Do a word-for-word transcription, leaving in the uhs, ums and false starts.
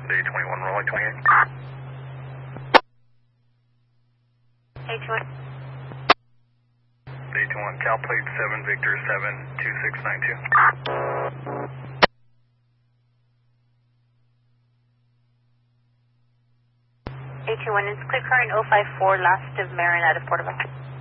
Day twenty-one, runway twenty-eight. Day twenty. Day twenty-one, Cal plate seven, Victor seven, two six nine two. Day twenty-one, it's clear current oh five four, last of Marin out of Portobello.